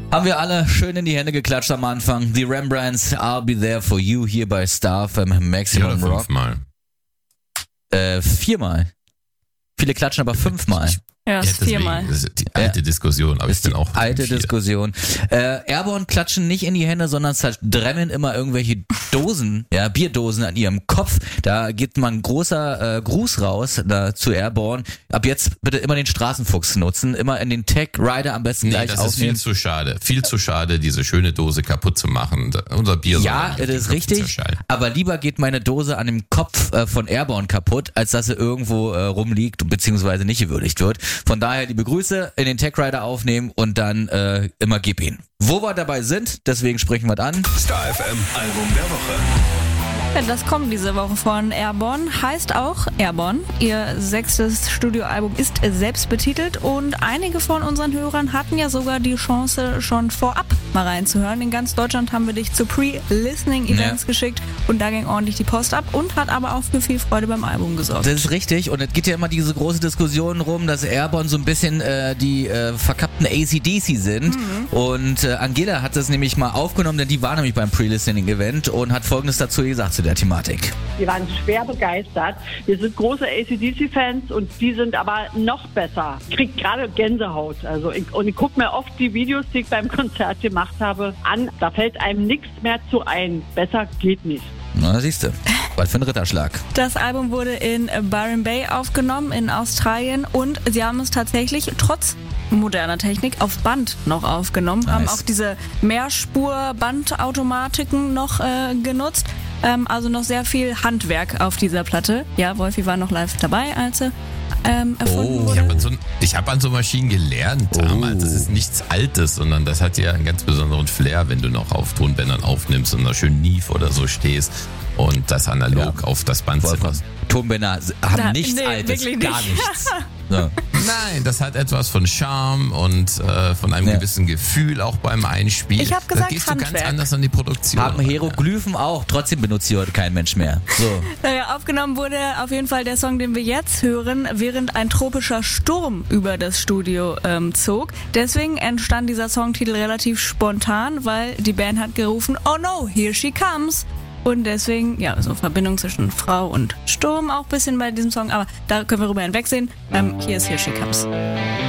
Haben wir alle schön in die Hände geklatscht am Anfang. The Rembrandts, I'll Be There For You hier bei Star FM Maximum Rock. 5-mal. 4-mal. Viele klatschen aber 5-mal. Ja, Ja, deswegen, 4-mal. das ist die alte Diskussion, aber ich bin auch Alte 4. Diskussion. Airborne klatschen nicht in die Hände, sondern zerdremmen immer irgendwelche Dosen, ja, Bierdosen an ihrem Kopf. Da geht mal ein großer Gruß raus zu Airborne. Ab jetzt bitte immer den Straßenfuchs nutzen, immer in den Tech Rider am besten Nee, gleich das ist aufnehmen. viel zu schade. Viel zu schade, diese schöne Dose kaputt zu machen. Unser Bier Ja, soll das ist richtig, aber lieber geht meine Dose an dem Kopf von Airborne kaputt, als dass sie irgendwo rumliegt beziehungsweise nicht gewürdigt wird. Von daher liebe Grüße, in den Tech Rider aufnehmen und dann immer gib ihn. Wo wir dabei sind, deswegen sprechen wir an. Star FM Album der Woche. Ja, das kommt diese Woche von Airborne, heißt auch Airborne. Ihr 6. Studioalbum ist selbst betitelt und einige von unseren Hörern hatten ja sogar die Chance, schon vorab mal reinzuhören. In ganz Deutschland haben wir dich zu Pre-Listening-Events geschickt und da ging ordentlich die Post ab und hat aber auch für viel Freude beim Album gesorgt. Das ist richtig und es geht ja immer diese große Diskussion rum, dass Airborne so ein bisschen die verkappten AC/DC sind und Angela hat das nämlich mal aufgenommen, denn die war nämlich beim Pre-Listening-Event und hat Folgendes dazu gesagt zu der Thematik. Wir waren schwer begeistert. Wir sind große AC/DC-Fans und die sind aber noch besser. Ich krieg gerade Gänsehaut. Ich gucke mir oft die Videos, die ich beim Konzert gemacht habe, an. Da fällt einem nichts mehr zu ein. Besser geht nicht. Na, siehst du, was für ein Ritterschlag. Das Album wurde in Byron Bay aufgenommen in Australien und sie haben es tatsächlich trotz moderner Technik auf Band noch aufgenommen, Nice. haben auch diese Mehrspur-Bandautomatiken noch genutzt. Also noch sehr viel Handwerk auf dieser Platte. Ja, Wolfi war noch live dabei, als sie erfunden wurde. Ich habe an so Maschinen gelernt damals. Das ist nichts Altes, sondern das hat ja einen ganz besonderen Flair, wenn du noch auf Tonbändern aufnimmst und da schön Neve oder so stehst und das analog auf das Band zimmerst. Tonbänder haben nichts nee, Altes, wirklich gar nicht. nichts. So. Nein, das hat etwas von Charme und von einem gewissen Gefühl auch beim Einspielen. Ich hab gesagt da gehst du Handwerk. ganz anders an die Produktion. Haben Hieroglyphen auch, trotzdem benutzt sie heute kein Mensch mehr. So. Naja, aufgenommen wurde auf jeden Fall der Song, den wir jetzt hören, während ein tropischer Sturm über das Studio zog. Deswegen entstand dieser Songtitel relativ spontan, weil die Band hat gerufen, "Oh no, here she comes!" Und deswegen, ja, so Verbindung zwischen Frau und Sturm auch ein bisschen bei diesem Song, aber da können wir rüber hinwegsehen. Hier ist Here She Comes.